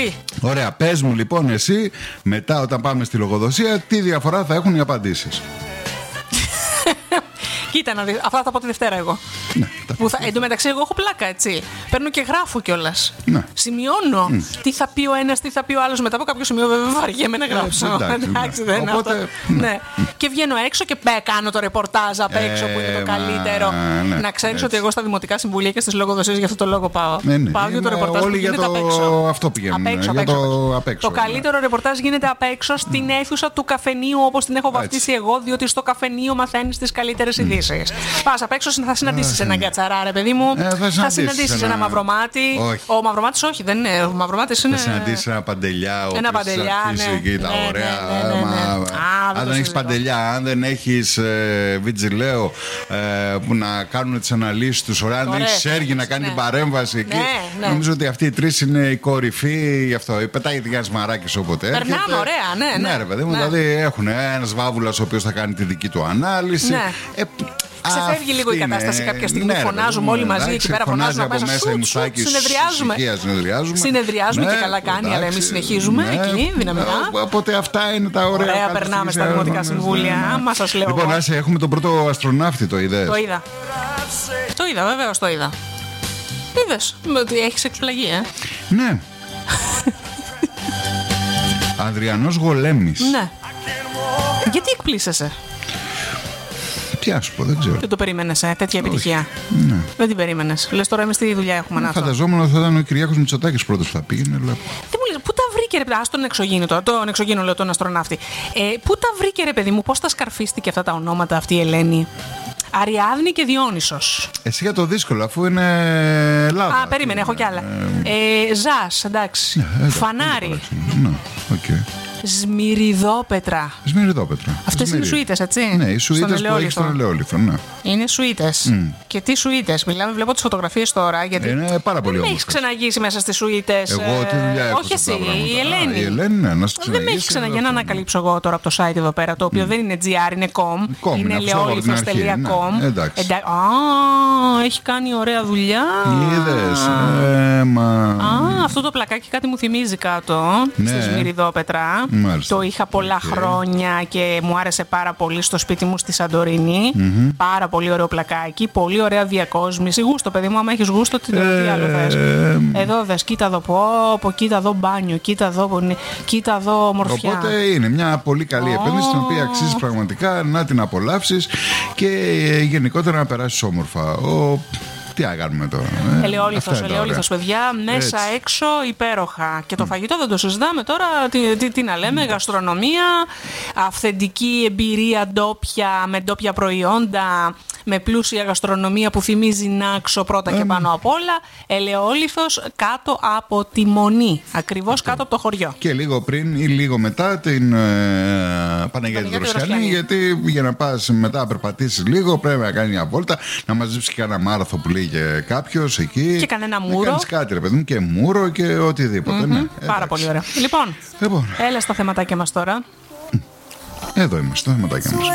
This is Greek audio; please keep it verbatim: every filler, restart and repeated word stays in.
Τι. Ωραία, πες μου λοιπόν εσύ, μετά όταν πάμε στη λογοδοσία, τι διαφορά θα έχουν οι απαντήσεις. Κοίτα να δεις, αυτά θα πω τη Δευτέρα εγώ. Ναι, Που θα, εν τω μεταξύ, εγώ έχω πλάκα, έτσι. Παίρνω και γράφω κιόλας. Ναι. Σημειώνω mm. τι θα πει ο ένας, τι θα πει ο άλλος. Μετά από κάποιο σημείο, βέβαια, βαριέμαι να γράψω. Ε, εντάξει, εντάξει, δεν είναι Οπότε, αυτό. Ναι. Ναι. Και βγαίνω έξω και πέ, κάνω το ρεπορτάζ απ' έξω που είναι το καλύτερο. Μα, ναι, να ξέρεις έτσι. ότι εγώ στα δημοτικά συμβουλία και στις λογοδοσίες για αυτό το λόγο πάω. Ναι, ναι. Πάω για το Είναι ρεπορτάζ όλοι που για γίνεται το... απ' έξω. Αυτό πηγαίνουν. Απ' έξω, για απ' έξω. το, απ' έξω, το ναι. καλύτερο ρεπορτάζ γίνεται απ' έξω στην αίθουσα του καφενείου, όπως την έχω βαφτίσει εγώ, διότι στο καφενείο μαθαίνεις τις καλύτερες ειδήσεις. Πας απ' έξω, θα συναντήσεις έναν κατσαρά, ρε παιδί μου. Ε, θα θα συναντήσεις ένα, ένα μαυρομάτι. Όχι. Ο μαυρομάτης όχι, δεν είναι. Ο μαυρομάτης είναι. Θα συναντήσεις ένα παντελιά. Ένα παντελιά, ναι. Εκεί τα Ναι, ωραία. ναι, ναι, ναι, ναι. Μα, Α, αν δεν έχεις παντελιά, αν δεν έχεις ε, βιτζιλέο ε, που να κάνουν τις αναλύσεις τους, ωραία, αν δεν έχεις Σέργη να κάνει ναι. την παρέμβαση εκεί. Ναι, ναι. Νομίζω ότι αυτοί οι τρεις είναι η κορυφή γι' αυτό. Πετάει τη Γιάννη Μαράκης όποτε έρχεται. Περνάμε, ωραία, ναι. Ναι, ναι ρε παιδί μου, ναι. δηλαδή έχουν ένας βάβουλας ο οποίος θα κάνει τη δική του ανάλυση. Ναι. Ε, Ξεφεύγει λίγο η κατάσταση κάποια στιγμή. Ναι, φωνάζουμε όλοι μαζί εκεί πέρα. Φωνάζουμε από μέσα η Μουσάκη. Συνεδριάζουμε. Συνεδριάζουμε. Συνεδριάζουμε Ναι, και καλά κάνει, εντάξει, αλλά εμείς συνεχίζουμε ναι, εκεί δυναμικά. Οπότε αυτά είναι τα ωραία. Ωραία, περνάμε στα δημοτικά συμβούλια. Άμα σας λέω. Λοιπόν, Άση, έχουμε τον πρώτο αστροναύτη, το είδες? Το είδα. Το είδα, βεβαίως το είδα. Είδες ότι έχεις εκπλαγεί, ε. Ναι. Ανδριανός Γολέμης. Ναι. Γιατί εκπλήσεσαι? Τι να σου πω, δεν ξέρω. Δεν το περίμενες, ε, τέτοια επιτυχία. Ναι. Δεν την περίμενες. Λες τώρα εμείς τι δουλειά έχουμε να αυτό. Φανταζόμουν ότι θα ήταν ο Κυριάκος Μητσοτάκης πρώτος που θα πήγαινε. Αλλά... Δεν μου λες, πού τα βρήκε ρε παιδί, ας τον εξωγήινο τώρα, τον εξωγήινο λέω τον αστροναύτη. Ε, πού τα βρήκε ρε παιδί μου, πώς τα σκαρφίστηκε αυτά τα ονόματα αυτή η Ελένη? Αριάδνη και Διόνυσος. Εσύ για το δύσκολο, αφού είναι Ελλάδα. Α, περίμενε, έχω κι άλλα. Ε, Ζας, εντάξει. Ναι, εντάξει, Φανάρι. Ναι, οκ. Okay. Σμυριδόπετρα. Σμυριδόπετρα. Αυτές είναι σουίτες, έτσι. Ναι, οι σουίτες που έχει στον ελαιόλιθο, ναι. Είναι σουίτες. Mm. Και τι σουίτες. Μιλάμε, βλέπω τις φωτογραφίες τώρα. Γιατί είναι πάρα πολύ δεν όμορφες. με έχεις ξαναγήσει μέσα στις σουίτες. Εγώ τι δουλειά έχω? Όχι εσύ, η Ελένη. Α, η Ελένη, ναι, να σου δεν με έχει ξαναγεί να ανακαλύψω εγώ τώρα από το site εδώ πέρα, το οποίο mm. δεν είναι gr, είναι com. com είναι ελαιόλιθος τελεία com. Ναι, εντάξει. Εντά... Α, έχει κάνει ωραία δουλειά. Είδες. Ε, μα... Α, αυτό το πλακάκι κάτι μου θυμίζει κάτω. Ναι. Στη Σμυριδόπετρα. Μάλιστα. Το είχα πολλά okay. χρόνια και μου άρεσε πάρα πολύ στο σπίτι μου στη Σαντορίνη. Mm-hmm. Πάρα πολύ ωραίο πλακάκι. Πολύ ωραία διακόσμηση. Γούστο, παιδί μου, άμα έχεις γούστο, τι, ε, τι άλλο θες. Ε, εδώ δες, κοίτα εδώ πω, πω, κοίτα εδώ μπάνιο, κοίτα εδώ, κοίτα εδώ ομορφιά. Οπότε είναι μια πολύ καλή oh. επένδυση, την οποία αξίζει πραγματικά να την απολαύσεις και γενικότερα να περάσεις όμορφα. Ο... Τι να κάνουμε τώρα. Ε? Ελαιόλιθος, ελαιόλιθος, παιδιά. Μέσα, έτσι. Έξω, υπέροχα. Και το φαγητό δεν το συζητάμε τώρα. Τι, τι, τι να λέμε, γαστρονομία, αυθεντική εμπειρία ντόπια, με ντόπια προϊόντα, με πλούσια γαστρονομία που θυμίζει Νάξο πρώτα ε, και πάνω απ' όλα. Ελαιόλιθος κάτω από τη Μονή. Ακριβώς okay. κάτω από το χωριό. Και λίγο πριν ή λίγο μετά την ε, Παναγία τη Δροσιανή. Γιατί για να πας μετά να περπατήσεις λίγο, πρέπει να κάνει μια βόλτα, να μαζέψει και ένα μάραθο που λέει και κάποιος εκεί. Και κανένα μούρο. Να κάνεις κάτι, ρε παιδί μου, και μούρο και οτιδήποτε. Mm-hmm. Ναι, πάρα πολύ ωραία. Λοιπόν, λοιπόν, έλα στα θεματάκια μας τώρα. Εδώ είμαστε, στα θεματάκια μας.